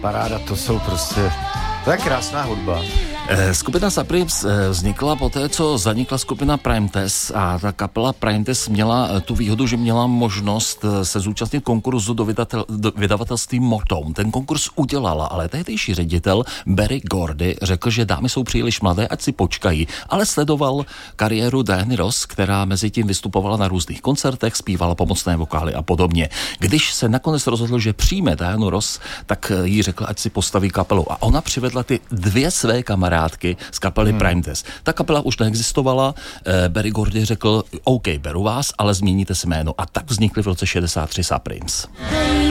Paráda, to je krásná hudba. Skupina Supremes vznikla poté, co zanikla skupina Primetest a ta kapela Primetest měla tu výhodu, že měla možnost se zúčastnit konkurzu do vydavatelství Motown. Ten konkurs udělala, ale tehdejší ředitel Berry Gordy řekl, že dámy jsou příliš mladé, ať si počkají, ale sledoval kariéru Diany Ross, která mezi tím vystupovala na různých koncertech, zpívala pomocné vokály a podobně. Když se nakonec rozhodl, že přijme Dianu Ross, tak jí řekl, ať si postaví kapelu a ona přivedla ty dvě své kamarádky z kapely Primetest. Ta kapela už neexistovala, Berry Gordy řekl, OK, beru vás, ale změníte si jméno. A tak vznikly v roce 63 Supremes.